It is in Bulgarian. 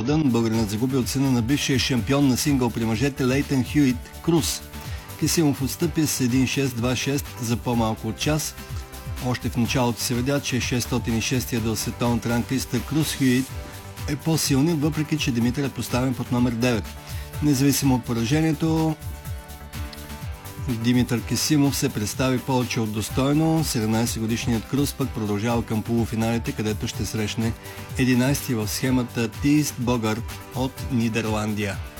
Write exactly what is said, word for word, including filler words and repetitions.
Уимбълдън българинът загуби от сина на бившия шампион на сингъл при мъжете Лейтън Хюит Круз. Кесимов отстъпи с един шест два шест за по-малко от час. Още в началото се видя, че шестстотин и шести до световната ранглиста Круз Хюит е по-силен, въпреки че Димитър е поставен под номер девет. Независимо от поражението, Димитър Кесимов се представи повече от достойно. седемнадесетгодишният Круз пък продължава към полуфиналите, където ще срещне единадесети в схемата Тист Богър от Нидерландия.